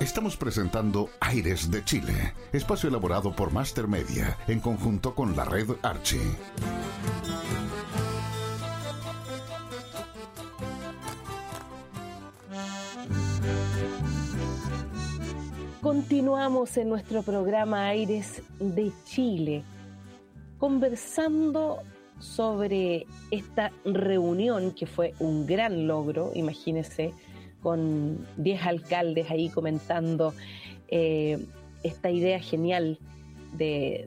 Estamos presentando Aires de Chile, espacio elaborado por Master Media en conjunto con la red Archie. Continuamos en nuestro programa Aires de Chile, conversando sobre esta reunión que fue un gran logro, imagínense, con 10 alcaldes ahí comentando esta idea genial de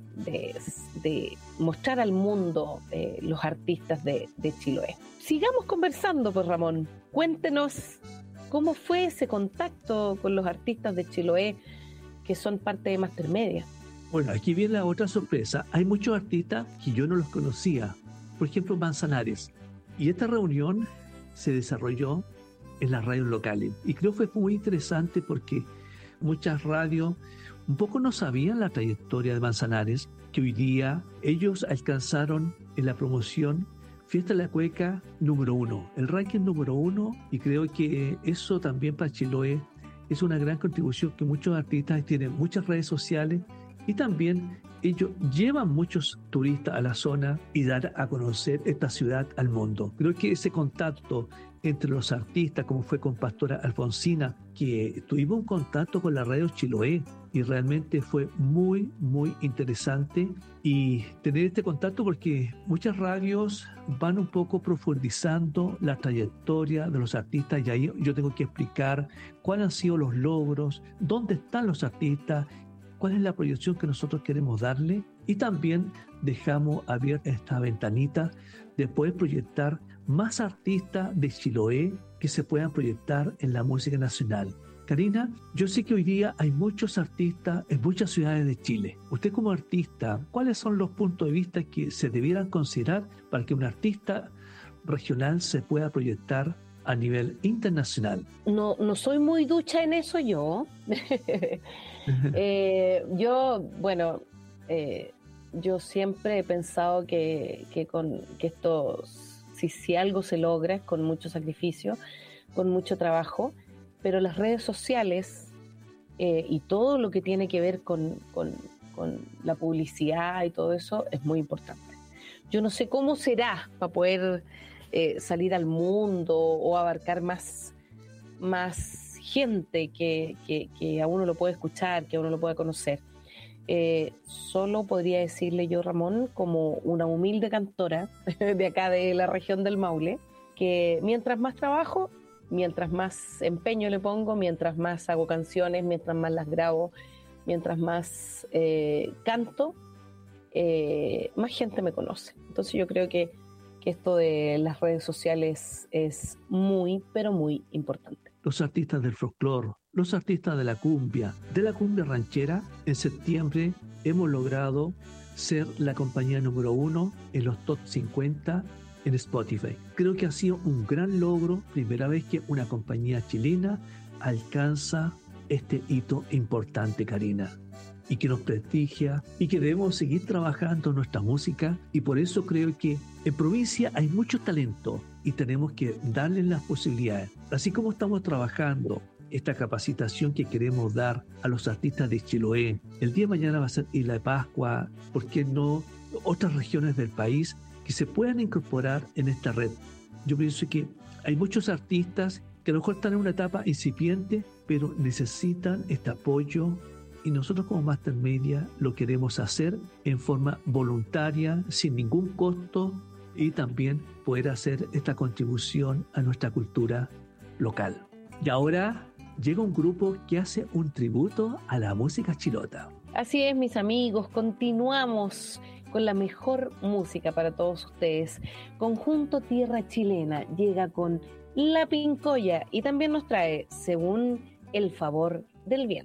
mostrar al mundo los artistas de Chiloé. Sigamos conversando, pues, Ramón. Cuéntenos cómo fue ese contacto con los artistas de Chiloé que son parte de Master Media. Bueno, aquí viene la otra sorpresa. Hay muchos artistas que yo no los conocía. Por ejemplo, Manzanares. Y esta reunión se desarrolló en las radios locales. Y creo que fue muy interesante porque muchas radios un poco no sabían la trayectoria de Manzanares, que hoy día ellos alcanzaron en la promoción Fiesta de la Cueca número 1, el ranking número 1, y creo que eso también para Chiloé es una gran contribución, que muchos artistas tienen muchas redes sociales y también ellos llevan muchos turistas a la zona y dar a conocer esta ciudad al mundo. Creo que ese contacto entre los artistas, como fue con Pastora Alfonsina, que tuvimos un contacto con la radio Chiloé y realmente fue muy, muy interesante y tener este contacto, porque muchas radios van un poco profundizando la trayectoria de los artistas y ahí yo tengo que explicar cuáles han sido los logros, dónde están los artistas, cuál es la proyección que nosotros queremos darle, y también dejamos abierta esta ventanita de poder proyectar más artistas de Chiloé que se puedan proyectar en la música nacional. Karina, yo sé que hoy día hay muchos artistas en muchas ciudades de Chile. Usted como artista, ¿cuáles son los puntos de vista que se debieran considerar para que un artista regional se pueda proyectar a nivel internacional? No soy muy ducha en eso yo. Yo siempre he pensado que esto, si algo se logra, es con mucho sacrificio, con mucho trabajo, pero las redes sociales y todo lo que tiene que ver con la publicidad y todo eso es muy importante. Yo no sé cómo será para poder salir al mundo o abarcar más gente que a uno lo puede escuchar, que a uno lo puede conocer. Solo podría decirle yo, Ramón, como una humilde cantora de acá de la región del Maule, que mientras más trabajo, mientras más empeño le pongo, mientras más hago canciones, mientras más las grabo, mientras más canto, más gente me conoce. Entonces yo creo que esto de las redes sociales es muy, pero muy importante. Los artistas del folclore, los artistas de la cumbia ranchera, en septiembre hemos logrado ser la compañía número 1 en los top 50 en Spotify. Creo que ha sido un gran logro, primera vez que una compañía chilena alcanza este hito importante, Karina, y que nos prestigia y que debemos seguir trabajando nuestra música, y por eso creo que en provincia hay mucho talento y tenemos que darles las posibilidades. Así como estamos trabajando esta capacitación que queremos dar a los artistas de Chiloé, el día de mañana va a ser Isla de Pascua, ¿por qué no otras regiones del país que se puedan incorporar en esta red? Yo pienso que hay muchos artistas que a lo mejor están en una etapa incipiente, pero necesitan este apoyo, y nosotros como Master Media lo queremos hacer en forma voluntaria, sin ningún costo, y también poder hacer esta contribución a nuestra cultura local. Y ahora llega un grupo que hace un tributo a la música chilota. Así es, mis amigos, continuamos con la mejor música para todos ustedes. Conjunto Tierra Chilena llega con La Pincoya y también nos trae Según el favor del viento.